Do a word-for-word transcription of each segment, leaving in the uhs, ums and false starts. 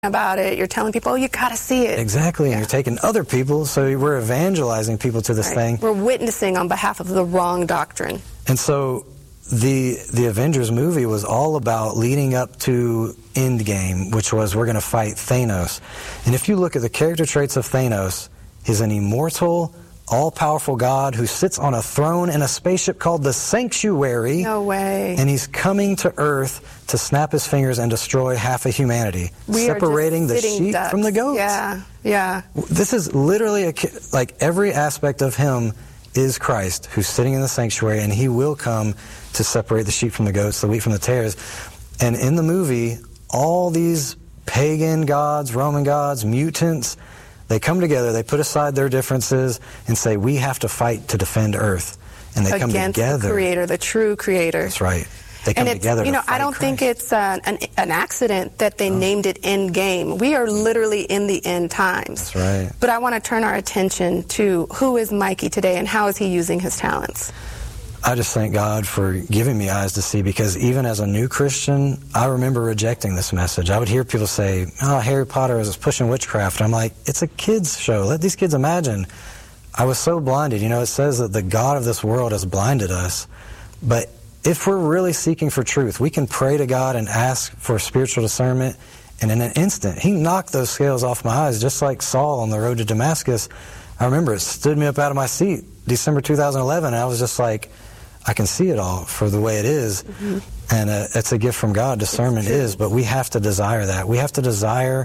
about it. You're telling people, oh, you got to see it. Exactly. Yeah. And you're taking other people, so we're evangelizing people to this Right. thing. We're witnessing on behalf of the wrong doctrine. And so the the Avengers movie was all about leading up to Endgame, which was we're going to fight Thanos. And if you look at the character traits of Thanos, he's an immortal, all-powerful God who sits on a throne in a spaceship called the Sanctuary. No way. And he's coming to Earth to snap his fingers and destroy half of humanity, We separating are the just sheep ducks. from the goats. Yeah, yeah. This is literally, a, like every aspect of him is Christ, who's sitting in the sanctuary, and he will come to separate the sheep from the goats, the wheat from the tares. And in the movie, all these pagan gods, Roman gods, mutants, they come together, they put aside their differences and say, we have to fight to defend Earth. And they come Against together. the Creator, the true Creator. That's right. They come and it's, together you know, to fight I don't Christ. think it's uh, an, an accident that they Oh. named it Endgame. We are literally in the end times. That's right. But I want to turn our attention to who is Mikey today and how is he using his talents? I just thank God for giving me eyes to see, because even as a new Christian, I remember rejecting this message. I would hear people say, oh, Harry Potter is pushing witchcraft. I'm like, it's a kid's show. Let these kids imagine. I was so blinded. You know, it says that the God of this world has blinded us. But if we're really seeking for truth, we can pray to God and ask for spiritual discernment, and in an instant, he knocked those scales off my eyes, just like Saul on the road to Damascus. I remember it stood me up out of my seat, December two thousand eleven, and I was just like, I can see it all for the way it is. Mm-hmm. And uh, it's a gift from God. Discernment is, but we have to desire that. We have to desire,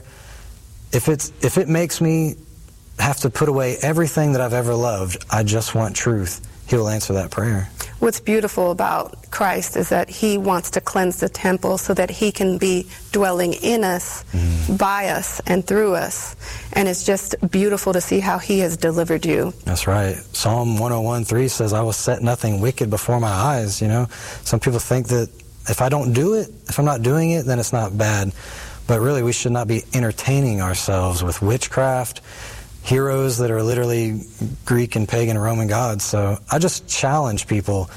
if it's if it makes me have to put away everything that I've ever loved, I just want truth, he will answer that prayer. What's beautiful about Christ is that he wants to cleanse the temple so that he can be dwelling in us, mm. by us, and through us. And it's just beautiful to see how he has delivered you. That's right. Psalm one oh one three says, I will set nothing wicked before my eyes. You know, some people think that if I don't do it, if I'm not doing it, then it's not bad. But really, we should not be entertaining ourselves with witchcraft, heroes that are literally Greek and pagan Roman gods. So I just challenge people,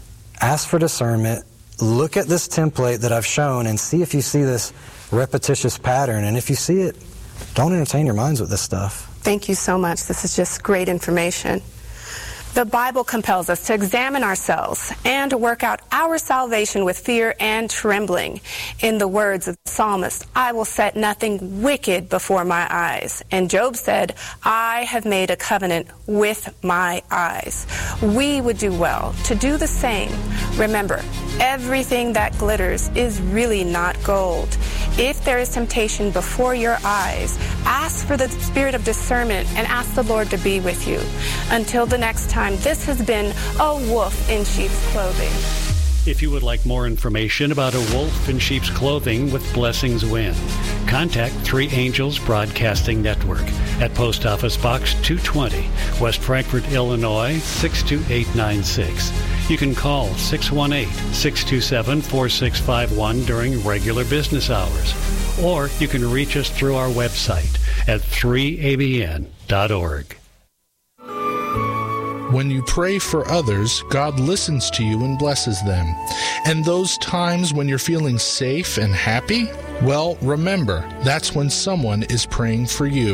ask for discernment, look at this template that I've shown and see if you see this repetitious pattern. And if you see it, don't entertain your minds with this stuff. Thank you so much. This is just great information. The Bible compels us to examine ourselves and to work out our salvation with fear and trembling. In the words of the psalmist, I will set nothing wicked before my eyes. And Job said, I have made a covenant with my eyes. We would do well to do the same. Remember, everything that glitters is really not gold. If there is temptation before your eyes, ask for the spirit of discernment and ask the Lord to be with you. Until the next time, this has been A Wolf in Sheep's Clothing. If you would like more information about A Wolf in Sheep's Clothing with Blessings Win, contact Three Angels Broadcasting Network at Post Office Box two twenty, West Frankfort, Illinois, six two eight nine six. You can call six one eight, six two seven, four six five one during regular business hours, or you can reach us through our website at three A B N dot org. When you pray for others, God listens to you and blesses them. And those times when you're feeling safe and happy, well, remember, that's when someone is praying for you.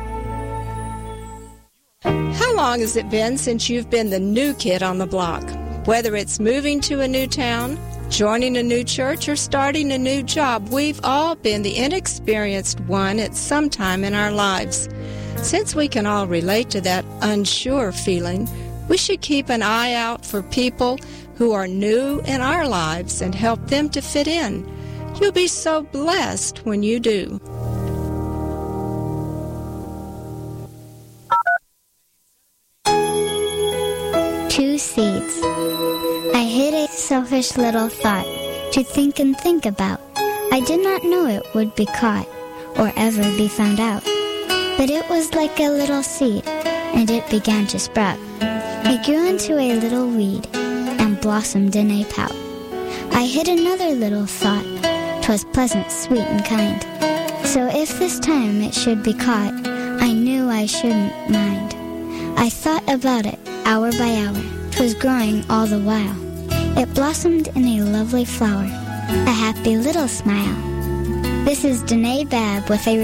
How long has it been since you've been the new kid on the block? Whether it's moving to a new town, joining a new church, or starting a new job, we've all been the inexperienced one at some time in our lives. Since we can all relate to that unsure feeling, we should keep an eye out for people who are new in our lives and help them to fit in. You'll be so blessed when you do. Two seeds. I hid a selfish little thought to think and think about. I did not know it would be caught or ever be found out. But it was like a little seed, and it began to sprout. It grew into a little weed, and blossomed in a pout. I hid another little thought, 'twas pleasant, sweet, and kind. So if this time it should be caught, I knew I shouldn't mind. I thought about it, hour by hour, 'twas growing all the while. It blossomed in a lovely flower, a happy little smile. This is Danae Babb with a